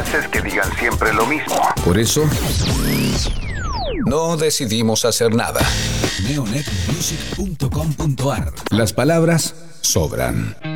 haces que digan siempre lo mismo. Por eso, no decidimos hacer nada. Neonetmusic.com.ar. Las palabras sobran.